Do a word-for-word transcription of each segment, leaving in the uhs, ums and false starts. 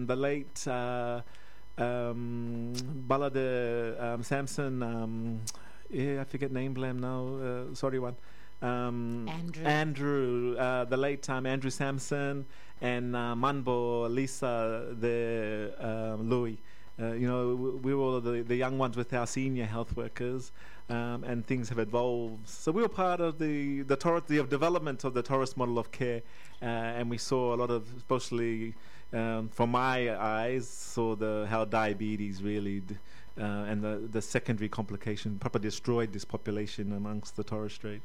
the late uh, um, Balade um, Samson. Um, yeah, I forget name blame now. Uh, sorry, one. Um, Andrew. Andrew, uh, the late um, Andrew Sampson, and uh, Manbo, Lisa, the um, Louis. Uh, you know, w- we were all the, the young ones with our senior health workers, um, and things have evolved. So we were part of the the, Tor- the development of the Taurus model of care, uh, and we saw a lot of, especially um, from my eyes, saw the how diabetes really. D- uh, and the, the secondary complication probably destroyed this population amongst the Torres Strait.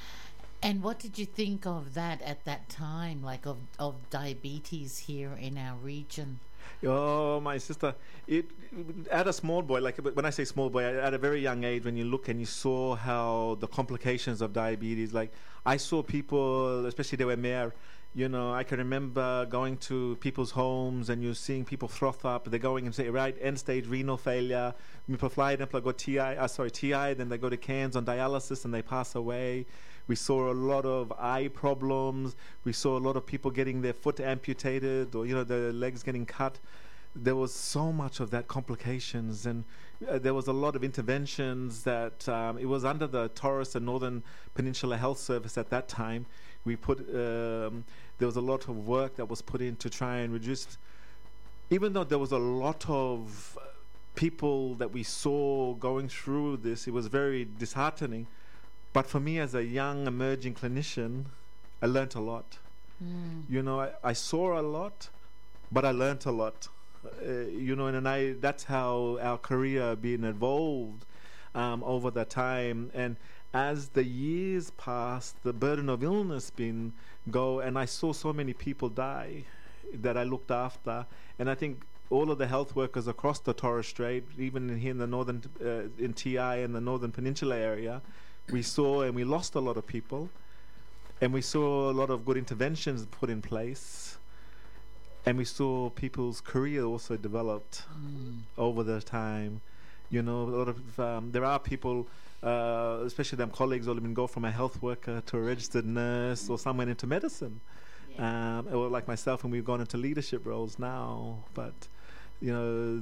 And what did you think of that at that time, like of, of diabetes here in our region? Oh, my sister! It at a small boy, like when I say small boy, at a very young age, when you look and you saw how the complications of diabetes, like I saw people, especially they were mayor. You know, I can remember going to people's homes and you're seeing people froth up. They're going and say, right, end stage renal failure. People fly them, go T I, uh, sorry, T I, then they go to cans on dialysis and they pass away. We saw a lot of eye problems. We saw a lot of people getting their foot amputated or, you know, their legs getting cut. There was so much of that complications, and uh, there was a lot of interventions that um, it was under the Torres and Northern Peninsula Health Service at that time. We put um, there was a lot of work that was put in to try and reduce, even though there was a lot of people that we saw going through this, it was very disheartening. But for me as a young emerging clinician, I learnt a lot. Mm. You know, I, I saw a lot, but I learnt a lot. Uh, you know, and, and I that's how our career been evolved um, over the time. And as the years passed, the burden of illness been go, and I saw so many people die that I looked after. And I think all of the health workers across the Torres Strait, even in here in the northern, uh, in T I and the Northern Peninsula area, we saw and we lost a lot of people, and we saw a lot of good interventions put in place. And we saw people's career also developed Mm. over the time. You know, a lot of um, there are people, uh, especially them colleagues, who even go from a health worker to a registered nurse or someone into medicine, Yeah. um, or like myself, and we've gone into leadership roles now. But you know,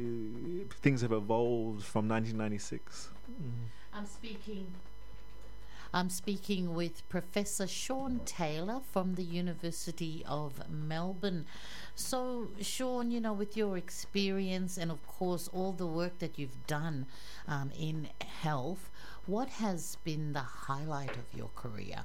the things have evolved from nineteen ninety-six. Mm. I'm speaking. I'm speaking with Professor Sean Taylor from the University of Melbourne. So, Sean, you know, with your experience and, of course, all the work that you've done um, in health, what has been the highlight of your career?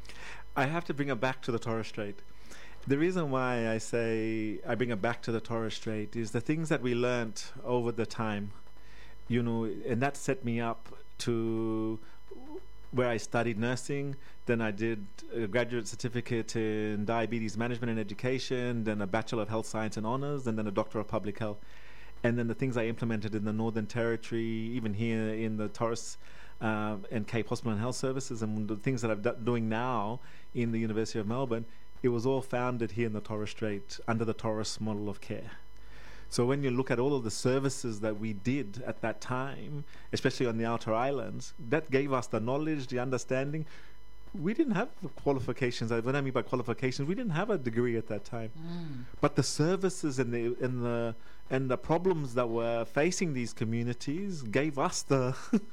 I have to bring it back to the Torres Strait. The reason why I say I bring it back to the Torres Strait is the things that we learnt over the time, you know, and that set me up to where I studied nursing. Then I did a graduate certificate in diabetes management and education, then a Bachelor of Health Science and Honours, and then a Doctor of Public Health. And then the things I implemented in the Northern Territory, even here in the Torres um, and Cape Hospital and Health Services, and the things that I'm do- doing now in the University of Melbourne, it was all founded here in the Torres Strait under the Torres model of care. So when you look at all of the services that we did at that time, especially on the outer islands, that gave us the knowledge, the understanding. We didn't have qualifications. When I mean by qualifications, we didn't have a degree at that time. Mm. But the services and the and the and the problems that were facing these communities gave us the,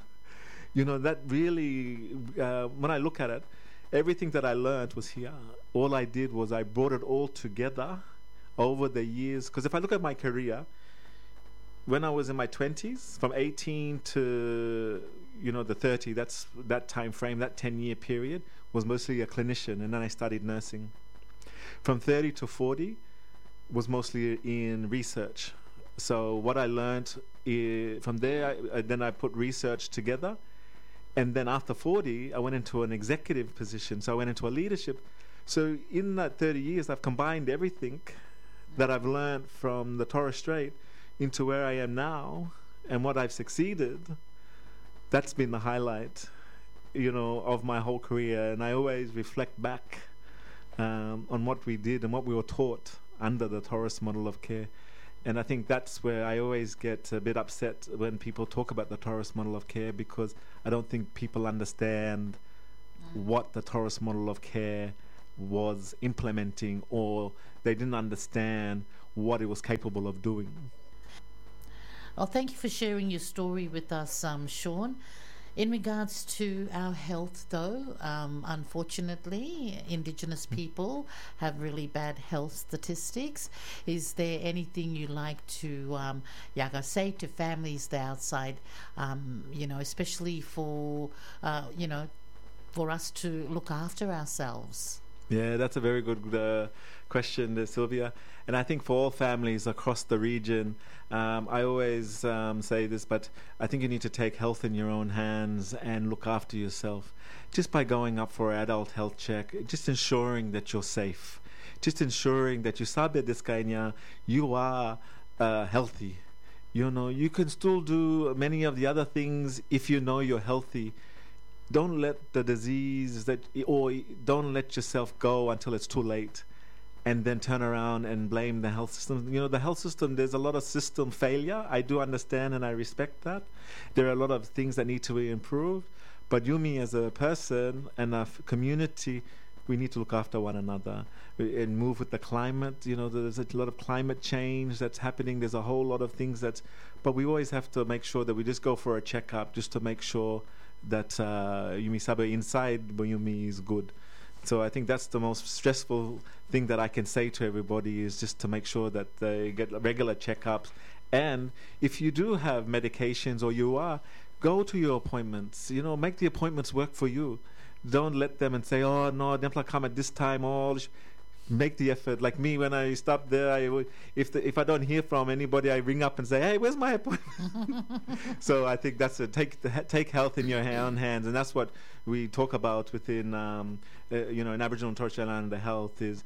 you know, that really. Uh, when I look at it, everything that I learned was here. All I did was I brought it all together over the years. Because if I look at my career, when I was in my twenties, from eighteen to, you know, the thirty, that's that time frame, that ten year period was mostly a clinician, and then I studied nursing. From thirty to forty was mostly in research. So what I learned i- from there, I, I, then I put research together, and then after forty, I went into an executive position. So I went into a leadership. So in that thirty years, I've combined everything that I've learned from the Torres Strait into where I am now and what I've succeeded. That's been the highlight, you know, of my whole career. And I always reflect back um, on what we did and what we were taught under the Torres model of care. And I think that's where I always get a bit upset when people talk about the Torres model of care, because I don't think people understand Mm. what the Torres model of care was implementing, or they didn't understand what it was capable of doing. Well, thank you for sharing your story with us, um, Sean. In regards to our health, though, um, unfortunately, Indigenous people have really bad health statistics. Is there anything you like to, um, Yaga, say to families there outside, um, you know, especially for, uh, you know, for us to look after ourselves? Yeah, that's a very good uh, question, uh, Sylvia. And I think for all families across the region, um, I always um, say this, but I think you need to take health in your own hands and look after yourself. Just by going up for an adult health check, just ensuring that you're safe, just ensuring that you sabe diskainya, you are uh, healthy. You know, you can still do many of the other things if you know you're healthy. Don't let the disease that, or don't let yourself go until it's too late and then turn around and blame the health system. You know, the health system, there's a lot of system failure. I do understand and I respect that. There are a lot of things that need to be improved. But you, me, as a person and a f- community, we need to look after one another and move with the climate. You know, there's a lot of climate change that's happening. There's a whole lot of things that's, but we always have to make sure that we just go for a checkup just to make sure that uh, Yumi Sabe inside Yumi is good. So I think that's the most stressful thing that I can say to everybody is just to make sure that they get regular checkups. And if you do have medications or you are, go to your appointments. You know, make the appointments work for you. Don't let them and say, oh, no, don't come at this time. Oh, make the effort. Like me, when I stop there, I w- if the, if I don't hear from anybody, I ring up and say, hey, where's my appointment? So I think that's a take the, take health in your own hands, and that's what we talk about within um, uh, you know in Aboriginal and Torres Strait Islander health is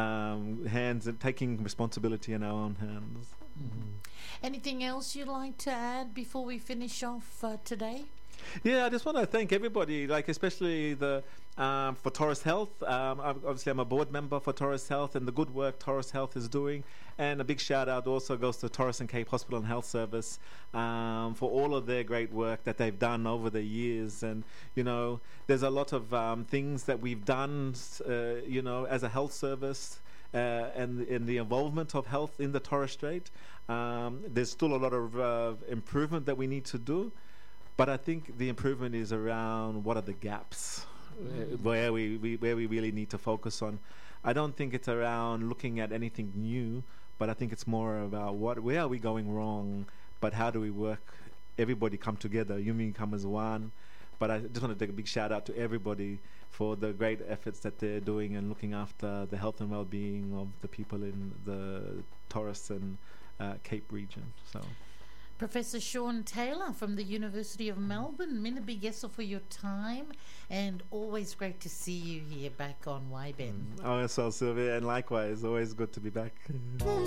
um, hands and taking responsibility in our own hands. Mm-hmm. Anything else you'd like to add before we finish off uh, today? Yeah, I just want to thank everybody, like especially the um, for Taurus Health. Um, obviously, I'm a board member for Taurus Health and the good work Taurus Health is doing. And a big shout out also goes to Torres and Cape Hospital and Health Service um, for all of their great work that they've done over the years. And, you know, there's a lot of um, things that we've done, uh, you know, as a health service. Uh, and in the involvement of health in the Torres Strait, um, there's still a lot of uh, improvement that we need to do. But I think the improvement is around what are the gaps mm. uh, where we, we where we really need to focus on. I don't think it's around looking at anything new, but I think it's more about what where are we going wrong, but how do we work, everybody come together, you mean come as one. But I just want to take a big shout out to everybody for the great efforts that they're doing and looking after the health and well-being of the people in the Torres and uh, Cape region. So. Professor Sean Taylor from the University of Melbourne, Mina big yes for your time, and always great to see you here back on Y B E N. Mm. Oh, so Sylvia, and likewise, always good to be back.